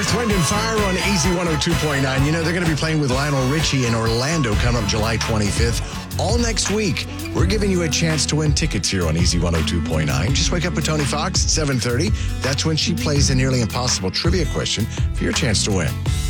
Earth, Wind, and Fire on Easy 102.9. You know, they're going to be playing with Lionel Richie in Orlando coming up July 25th. All next week, we're giving you a chance to win tickets here on Easy 102.9. Just wake up with Tony Fox at 7:30. That's when she plays the nearly impossible trivia question for your chance to win.